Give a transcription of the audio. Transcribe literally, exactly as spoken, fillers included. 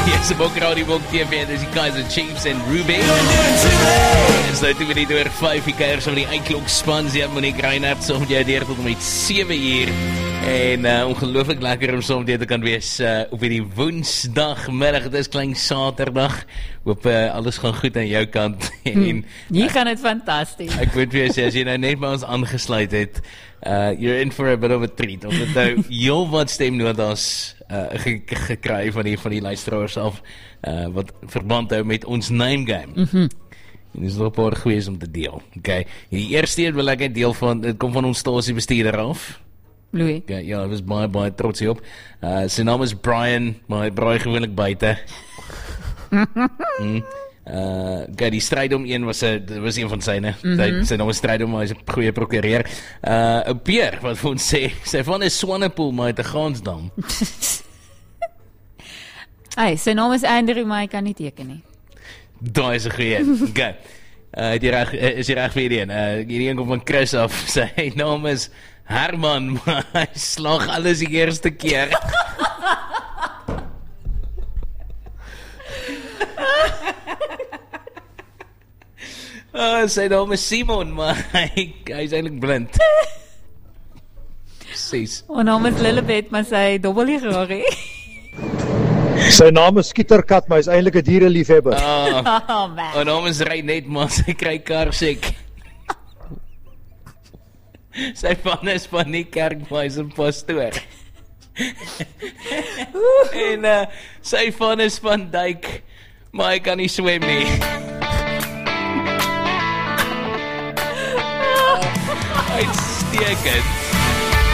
Yes, se bok radio bok T V, dis die Kaizer Chiefs en Ruby. En so toe we die door vyf die keiers van die eindklok span, sy het Monique Reinhardt, so om jy deur tot met sewe uur. En uh, ongelooflik lekker om soms dit te kan wees uh, op die woensdagmiddag, dit is klein Saterdag. Hoop uh, alles gaan goed aan jou kant. En hier gaan dit fantasties. Ek moet weer sê, as jy nou net by ons aangesluit het, uh, you're in for a bit of a treat. Omdat nou heel wat stemnotas uh, ge gekry van die, van die luisteraars af, uh, wat verband hou met ons name game. Mhm. En dit is nog 'n paar goeies om te deel. Okay. Die eerste een wil ek net deel van, dit kom van ons stasiebestuurder af. Louis. Okay, ja, ek was baie, baie trots hierop. Uh, sy naam is Brian, maar hy braai gewoonlik buite. mm. uh, okay, die strijd om een was, a, was een van syne. Mm -hmm. Sy, sy naam is strijd om, hy is 'n goeie prokureur. Uh, 'n Peer, wat vir ons sê, sy van is Swanepoel, maar uit 'n Gansdam. Hey, sy naam is Andrew, maar hy kan nie teken nie. Daai is 'n goeie. Okay. Uh, die reg, is die reg vir hierdie een. Uh, hierdie een kom van Chris af. Sy naam is Herman, maar hy slag alles die eerste keer. uh, sy naam is Simon, maar hy, hy is eintlik blind. Precies. Haar naam is Lilibet, maar sy dobbel nie graag hê. Sy naam is Skieterkat, maar hy is eintlik 'n diereliefhebber. Uh, Oh man. haar naam is Reinet, maar sy kry karsek. Sy van is van die kerk, maar hy is 'n pastoor. En uh, sy van is van Dijk, maar hy kan nie swem nie. Uitstekend.